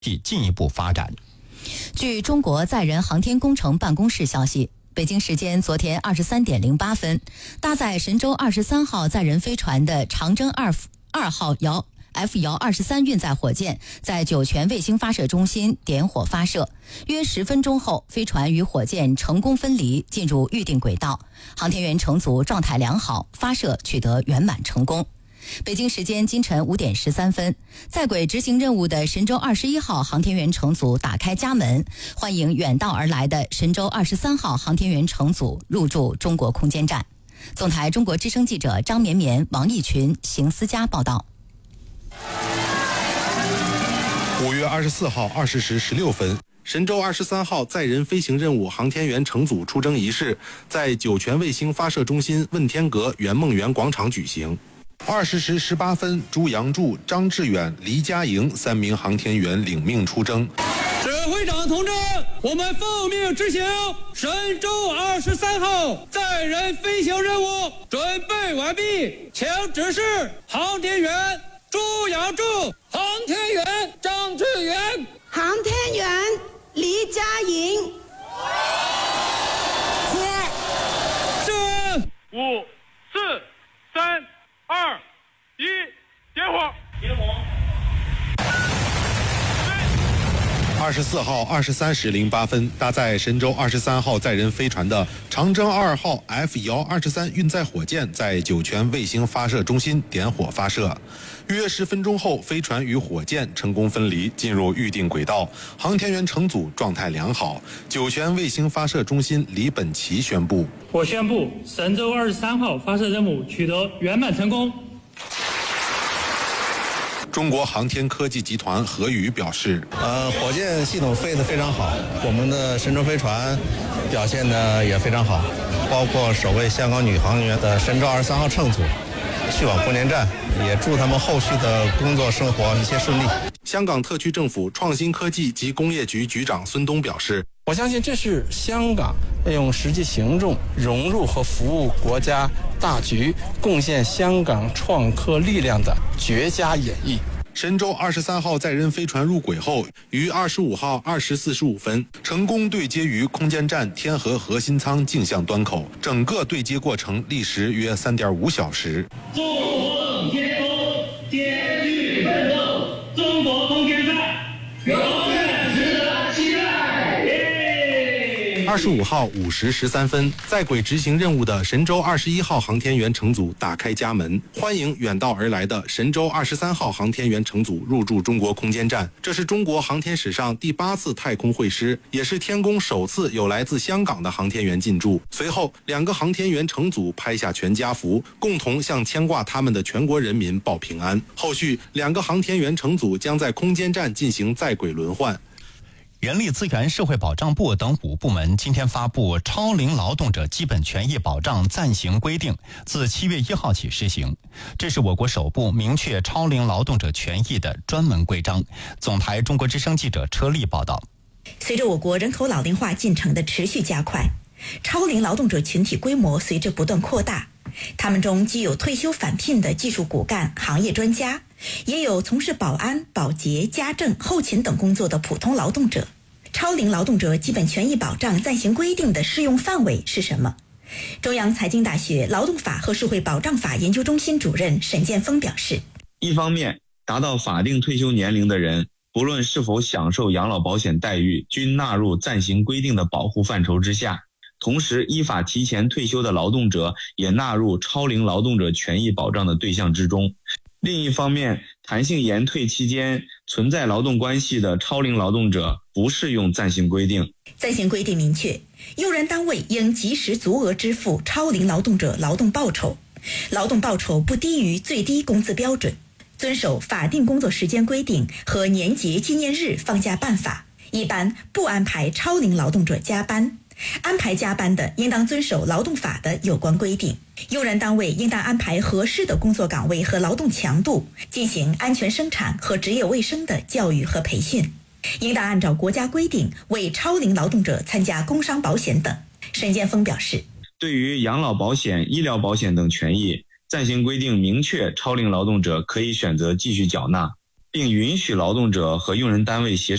进一步发展。 据中国载人航天工程办公室消息，北京时间昨天23点08分，搭载神舟23号载人飞船的长征2号F-23运载火箭在酒泉卫星发射中心点火发射，约10分钟后，飞船与火箭成功分离，进入预定轨道，航天员乘组状态良好，发射取得圆满成功。北京时间今晨5点13分，在轨执行任务的神舟21号航天员乘组打开家门，欢迎远道而来的神舟23号航天员乘组入驻中国空间站。总台中国之声记者张绵绵、王毅群、邢思佳报道。 5月24号20时16分，神舟23号载人飞行任务航天员乘组出征仪式在酒泉卫星发射中心问天阁圆梦园广场举行。20时18分，朱杨柱、张志远、黎佳莹3名航天员领命出征。 指挥长同志，我们奉命执行神舟23号载人飞行任务准备完毕，请指示航天员朱杨柱、航天员张志远、 航天员黎佳莹。 是 5、4、3、2、1，点火！点火 24号23时08分，搭载神舟23号载人飞船的长征2号 F-23运载火箭在酒泉卫星发射中心点火发射，约10分钟后，飞船与火箭成功分离，进入预定轨道，航天员乘组状态良好。酒泉卫星发射中心李本奇宣布： 我宣布神舟23号发射任务取得圆满成功。 中国航天科技集团何宇表示， 火箭系统飞得非常好，我们的神舟飞船表现得也非常好，包括首位香港女航员的神舟23号乘组去往空间站，也祝他们后续的工作生活一切顺利。 香港特区政府创新科技及工业局局长孙东表示， 我相信这是香港用实际行动融入和服务国家大局，贡献香港创科力量的绝佳演绎。 神舟23号载人飞船入轨后，于25号2时45分成功对接于空间站天河核心舱径向端口，整个对接过程历时约3.5小时。 纵横天空，艰巨奋斗，中国空间站永远值得期待。 25号5时13分，在轨执行任务的神舟21号航天员乘组打开家门，欢迎远道而来的神舟23号航天员乘组入驻中国空间站。这是中国航天史上第8次太空会师，也是天宫首次有来自香港的航天员进驻。随后，2个航天员乘组拍下全家福，共同向牵挂他们的全国人民报平安。后续2个航天员乘组将在空间站进行在轨轮换。 人力资源社会保障部等5部门今天发布《超龄劳动者基本权益保障暂行规定》，自7月1号起施行。这是我国首部明确超龄劳动者权益的专门规章。总台中国之声记者车丽报道。 随着我国人口老龄化进程的持续加快，超龄劳动者群体规模随着不断扩大。他们中既有退休返聘的技术骨干、行业专家，也有从事保安、保洁、家政、后勤等工作的普通劳动者。超龄劳动者基本权益保障暂行规定的适用范围是什么？中央财经大学劳动法和社会保障法研究中心主任沈建峰表示， 一方面，达到法定退休年龄的人，不论是否享受养老保险待遇，均纳入暂行规定的保护范畴之下。同时，依法提前退休的劳动者也纳入超龄劳动者权益保障的对象之中。另一方面，弹性延退期间存在劳动关系的超龄劳动者不适用暂行规定。 暂行规定明确，用人单位应及时足额支付超龄劳动者劳动报酬，劳动报酬不低于最低工资标准，遵守法定工作时间规定和年节纪念日放假办法，一般不安排超龄劳动者加班。安排加班的应当遵守劳动法的有关规定，用人单位应当安排合适的工作岗位和劳动强度，进行安全生产和职业卫生的教育和培训，应当按照国家规定为超龄劳动者参加工伤保险等。沈建峰表示， 对于养老保险、医疗保险等权益，暂行规定明确超龄劳动者可以选择继续缴纳。 并允许劳动者和用人单位协